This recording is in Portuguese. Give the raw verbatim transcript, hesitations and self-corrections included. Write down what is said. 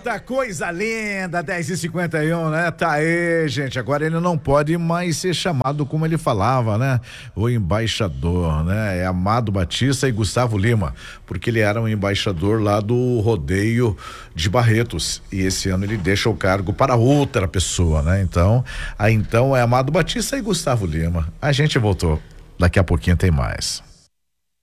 Eita, coisa linda, dez e cinquenta e um, né? Tá aí, gente, agora ele não pode mais ser chamado como ele falava, né? O embaixador, né? É Amado Batista e Gustavo Lima, porque ele era um embaixador lá do rodeio de Barretos, e esse ano ele deixa o cargo para outra pessoa, né? Então, aí então é Amado Batista e Gustavo Lima. A gente voltou, daqui a pouquinho tem mais.